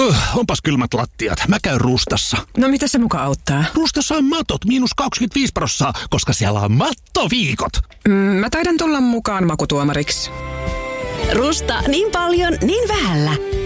Onpas kylmät lattiat. Mä käyn Rustassa. No mitä se muka auttaa? Rustassa on matot -25%, koska siellä on mattoviikot. Mä taidan tulla mukaan makutuomariksi. Rusta niin paljon, niin vähällä.